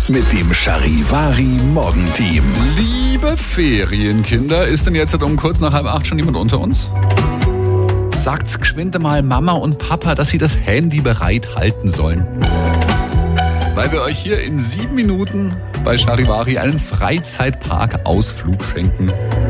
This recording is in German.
mit dem Charivari Morgenteam. Liebe Ferienkinder, ist denn jetzt um kurz nach 7:30 schon jemand unter uns? Sagt's geschwinde mal Mama und Papa, dass sie das Handy bereit halten sollen. Weil wir euch hier in 7 Minuten bei Charivari einen Freizeitpark-Ausflug schenken.